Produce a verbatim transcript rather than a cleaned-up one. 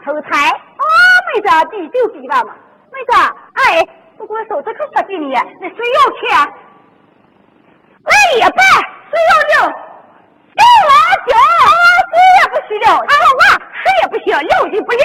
头菜。哦，妹子，比就比吧嘛。妹子，哎，不过手这可小弟你，那谁要钱？来也罢，谁要六？六啊九，谁也不许六。啊，我谁也不行，六就不行。